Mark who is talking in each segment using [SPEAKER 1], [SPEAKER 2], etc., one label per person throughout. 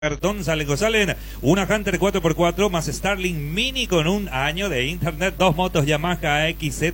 [SPEAKER 1] Cartón salen una Hunter 4x4 más Starlink Mini con un año de internet, dos motos Yamaha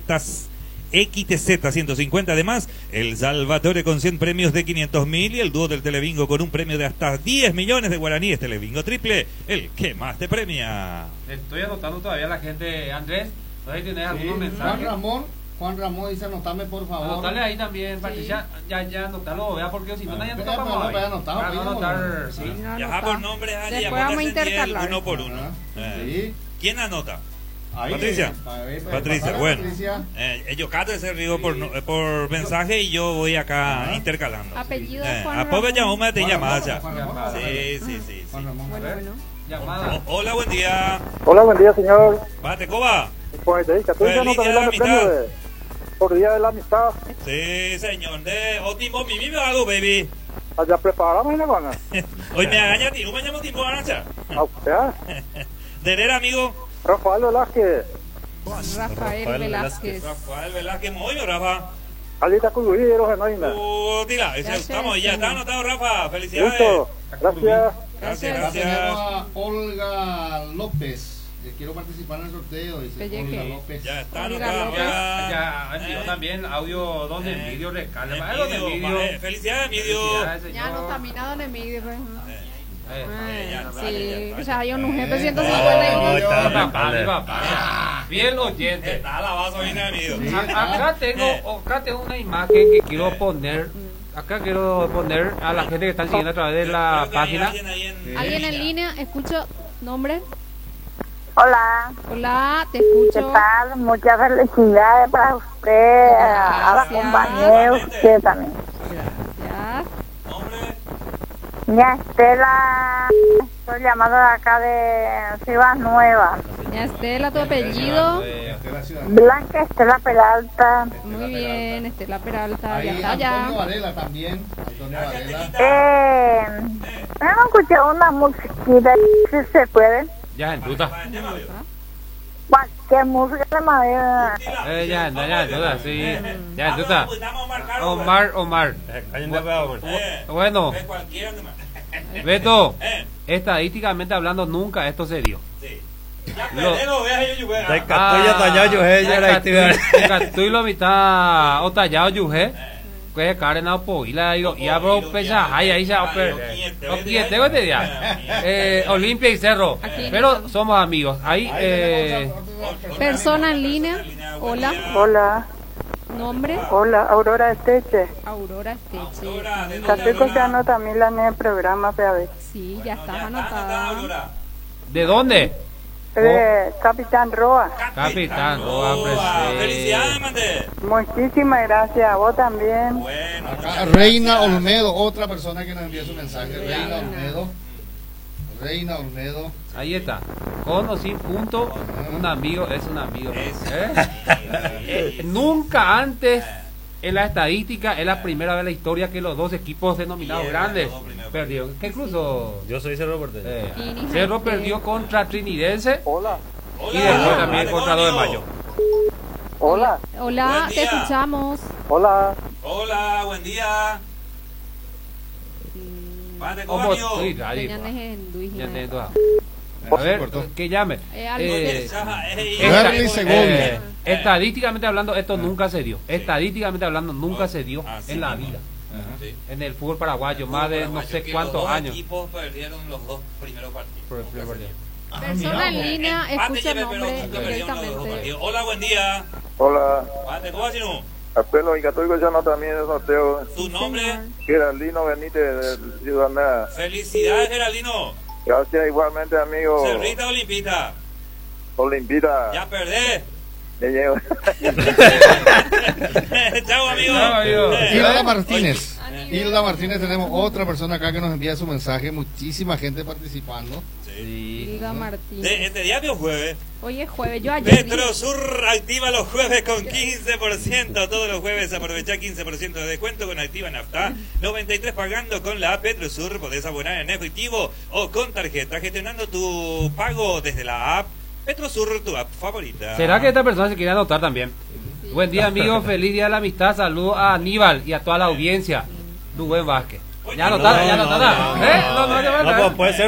[SPEAKER 1] XTZ 150, además el Salvatore con 100 premios de 500.000 y el dúo del Telebingo con un premio de hasta 10 millones de guaraníes. Telebingo triple, el que más te premia.
[SPEAKER 2] Estoy anotando todavía la gente, Andrés, ¿todavía tienes algunos mensajes?
[SPEAKER 3] Juan Ramón dice anotame por favor.
[SPEAKER 2] Anotale ahí también, Patricia, ya anotalo, vea, porque si no nadie anota vamos a anotar, sí.
[SPEAKER 1] Ya por nombre,
[SPEAKER 4] después vamos a intercalar
[SPEAKER 1] uno por uno.
[SPEAKER 3] Sí.
[SPEAKER 1] ¿Quién anota?
[SPEAKER 3] Ahí,
[SPEAKER 1] Patricia. Patricia, bueno. Yo cato ese río por mensaje y yo voy acá intercalando.
[SPEAKER 4] Apellido
[SPEAKER 1] a pobre llamó te llamada ya.
[SPEAKER 3] Sí.
[SPEAKER 4] Bueno.
[SPEAKER 2] Llamada.
[SPEAKER 1] Hola, buen día.
[SPEAKER 5] Hola, buen día, señor.
[SPEAKER 1] Bate, Coba.
[SPEAKER 5] Pues te dije,
[SPEAKER 1] Feliz
[SPEAKER 5] no
[SPEAKER 1] día de la amistad.
[SPEAKER 5] Por Día de la Amistad.
[SPEAKER 1] Sí, señor. De Otimo, mi algo, baby.
[SPEAKER 5] Allá preparamos y nos van a.
[SPEAKER 1] Hoy me agaña ti, me llamo Timo Arancha.
[SPEAKER 5] ¿A usted?
[SPEAKER 1] De ver, amigo.
[SPEAKER 5] Rafael Velázquez.
[SPEAKER 4] Rafael Velázquez.
[SPEAKER 1] Rafael Velázquez, muy Rafa.
[SPEAKER 5] Alita Cuyuíro, Genoina.
[SPEAKER 1] Tira, estamos, ya está anotado, Rafa. Felicidades.
[SPEAKER 5] Listo. Gracias.
[SPEAKER 1] Gracias.
[SPEAKER 3] Tenemos a Olga López. Quiero participar en el sorteo, dice Olga López.
[SPEAKER 1] Ya está
[SPEAKER 4] Olga
[SPEAKER 1] anotado.
[SPEAKER 4] López.
[SPEAKER 2] Ya envió también audio donde envidio recalma.
[SPEAKER 1] Felicidades, Midio.
[SPEAKER 4] Ya no está minado en el medio, pues. Sí,
[SPEAKER 1] ya.
[SPEAKER 4] ya hay un jefe 150
[SPEAKER 2] Papá. Bien oyente.
[SPEAKER 1] Está la vaso bien, amigo.
[SPEAKER 2] Acá tengo una imagen que quiero poner. Acá quiero poner a la gente que están siguiendo a través de la página.
[SPEAKER 4] ¿Alguien en línea? Escucho nombre.
[SPEAKER 6] Hola,
[SPEAKER 4] Hola, te
[SPEAKER 6] ¿qué
[SPEAKER 4] escucho.
[SPEAKER 6] tal? Muchas felicidades para usted, a la compañera, usted también.
[SPEAKER 4] Gracias.
[SPEAKER 6] Ya Estela, estoy llamando de acá de Ciudad Nueva.
[SPEAKER 4] Ya Estela, tu apellido.
[SPEAKER 6] Blanca Estela Peralta.
[SPEAKER 4] Muy bien, Estela Peralta. Ya
[SPEAKER 3] Ahí
[SPEAKER 4] está,
[SPEAKER 3] Antonio
[SPEAKER 4] ya.
[SPEAKER 3] Varela también. Antonio Varela.
[SPEAKER 6] Vamos a escuchar una musiquita, si se puede.
[SPEAKER 2] Ya en duda.
[SPEAKER 6] Cualquier música de madera.
[SPEAKER 2] Ya en duda, sí. Ya en duda. Omar. Bueno, Beto, estadísticamente hablando, nunca esto se dio. Estoy lo mitad o tallado yuje. Que Karen a poila y abro pecha ahí se oper. Tengo este día. Olimpia y Cerro. Pero somos amigos. Ahí
[SPEAKER 4] Persona en línea. Hola.
[SPEAKER 6] Hola,
[SPEAKER 4] Nombre.
[SPEAKER 6] hola, Aurora Esteche.
[SPEAKER 4] Aurora Esteche.
[SPEAKER 6] Estoy escuchando también la en el programa, ver.
[SPEAKER 4] Sí, ya estás anotada.
[SPEAKER 2] ¿de dónde?
[SPEAKER 6] Capitán Roa.
[SPEAKER 2] Capitán Roa,
[SPEAKER 1] Felicidades, mande.
[SPEAKER 6] Muchísimas gracias, a vos también.
[SPEAKER 1] Bueno,
[SPEAKER 3] Acá Reina Olmedo, otra persona que nos envió su mensaje. Reina Olmedo.
[SPEAKER 2] Ahí está. Con o sin punto, un amigo es un amigo. Nunca antes en la estadística es la primera vez en la historia que los dos equipos denominados grandes perdieron. Que incluso
[SPEAKER 7] Yo soy Cerro Porteño.
[SPEAKER 2] Cerro perdió contra Trinidense
[SPEAKER 5] Hola.
[SPEAKER 2] y después también contra 2 de mayo.
[SPEAKER 5] Hola.
[SPEAKER 4] Hola,
[SPEAKER 1] Buen
[SPEAKER 4] te
[SPEAKER 1] día.
[SPEAKER 4] escuchamos.
[SPEAKER 5] Hola.
[SPEAKER 1] Hola, buen día. Mande, ¿cómo,
[SPEAKER 2] ¿Cómo
[SPEAKER 1] amigo?
[SPEAKER 2] estoy? Ahí,
[SPEAKER 4] Tenían en Luis.
[SPEAKER 2] ya te doy. A ver, que llame.
[SPEAKER 3] Berly Segovia.
[SPEAKER 2] Estadísticamente hablando, esto nunca se dio. Estadísticamente hablando, nunca se dio en la vida.
[SPEAKER 1] Sí.
[SPEAKER 2] En el fútbol paraguayo, más de no sé cuántos años.
[SPEAKER 1] Los equipos perdieron los dos primeros partidos.
[SPEAKER 4] Persona en línea,
[SPEAKER 1] Empate
[SPEAKER 4] escucha
[SPEAKER 1] lleve, pero
[SPEAKER 4] nombre
[SPEAKER 1] nunca perdieron los dos
[SPEAKER 4] directamente.
[SPEAKER 1] partidos. Hola, buen día.
[SPEAKER 5] Hola.
[SPEAKER 1] Mate, ¿cómo va, Sinu?
[SPEAKER 5] Apelo y católico ya no también el sorteo.
[SPEAKER 1] ¿Tu nombre?
[SPEAKER 5] Geraldino Benítez de Ciudad Nueva.
[SPEAKER 1] Felicidades, Geraldino.
[SPEAKER 5] Gracias igualmente, amigo.
[SPEAKER 1] Cerrita o Olimpita.
[SPEAKER 5] Olimpita.
[SPEAKER 1] Ya perdés.
[SPEAKER 5] Ya llego.
[SPEAKER 1] Chao, amigo.
[SPEAKER 3] Hilda Martínez. Hilda Martínez, tenemos otra persona acá que nos envía su mensaje. Muchísima gente participando.
[SPEAKER 4] Hilda Martínez.
[SPEAKER 1] Este día vio jueves.
[SPEAKER 4] Hoy es jueves, yo ayer vi.
[SPEAKER 1] Petrosur activa los jueves con 15%. Todos los jueves aprovecha 15% de descuento con Activa Nafta. 93 pagando con la app Petrosur. Podés abonar en efectivo o con tarjeta, gestionando tu pago desde la app Petrosur, tu app favorita.
[SPEAKER 2] ¿Será que esta persona se quiere anotar también? Buen día, amigo. Feliz día de la amistad. Saludos a Aníbal y a toda la audiencia. Rubén Vázquez. Ya no está. No,
[SPEAKER 1] puede ser.